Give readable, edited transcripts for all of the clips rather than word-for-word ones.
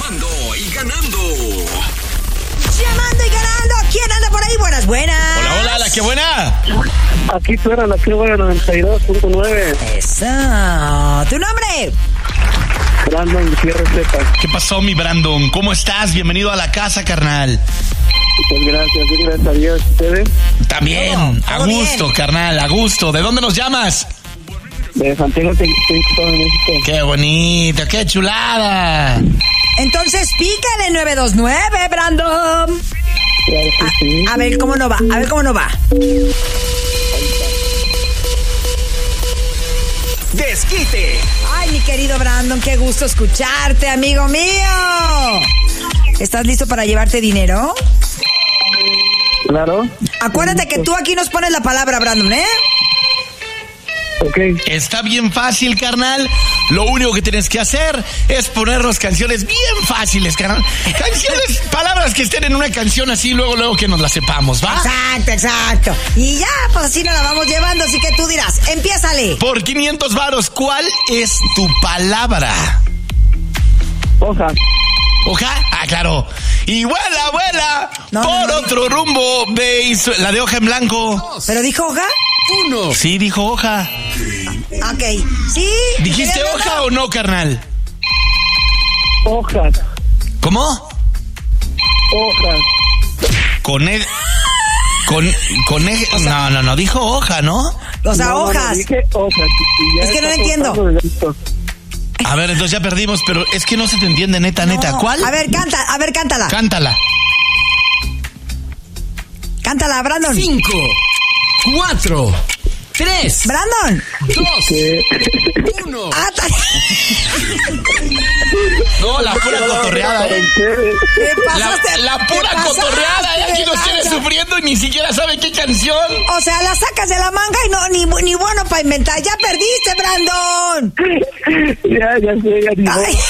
Llamando y ganando. Llamando y ganando. ¿Quién anda por ahí? Buenas. Hola, hola, la que buena. Aquí fuera la que buena 92.9. Eso. ¿Tu nombre? Brandon Gutiérrez Cepa. ¿Qué pasó, mi Brandon? ¿Cómo estás? Bienvenido a la casa, carnal. Muchas gracias, bien, gracias a Dios. ¿Ustedes? También, Todo a gusto, bien. carnal, a gusto. ¿De dónde nos llamas? De Santiago, todo México. Qué bonito, qué chulada. Entonces pícale 929, Brandon. Claro que sí. A ver cómo no va. Desquite. Ay, mi querido Brandon, qué gusto escucharte, amigo mío. ¿Estás listo para llevarte dinero? Claro. Acuérdate que tú aquí nos pones la palabra, Brandon, ¿eh? Ok. Está bien fácil, carnal. Lo único que tienes que hacer es ponernos canciones bien fáciles, carnal. Canciones, palabras que estén en una canción así, luego que nos las sepamos, ¿va? Exacto. Y ya, pues así nos la vamos llevando, así que tú dirás, empiézale. Por 500 varos, ¿cuál es tu palabra? Hoja. ¿Hoja? Ah, claro. Y vuela, No, por no, otro rumbo, veis la de hoja en blanco. ¿Pero dijo hoja? Sí, dijo hoja. Ok. ¿Sí? ¿Dijiste ¿Quieres hoja verlo? o no, carnal? Hojas. ¿Cómo? Hojas. No, dijo hoja, ¿no? O sea, No, hojas. dije hojas. Y ya Es que no está lo entiendo. cortado de esto. A ver, entonces ya perdimos, pero es que no se te entiende, neta. No. ¿Cuál? A ver, cántala. Cántala. Cántala, Brandon. 5, 4, 3, Brandon. 2, ¿Qué? 1. Ah, No, la pura cotorreada, ¿eh? te pasaste. La pura te pasaste cotorreada, ¿eh? Aquí de nos tiene lanza. sufriendo y ni siquiera sabe qué canción. O sea, la sacas de la manga y no, ni bueno para inventar. Ya perdiste, Brandon. Ya sé, ya digo. Ay.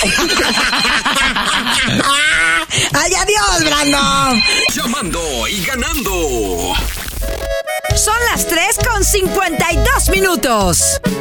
Ay, adiós, Brandon. Llamando y ganando. Son las 3:52 minutos.